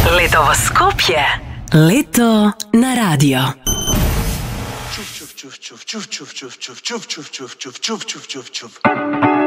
Лето во Скопје. Лето на радио. Чув, чув, чув, чув, чув, чув, чув, чув, чув, чув, чув, чув, чув, чув, чув.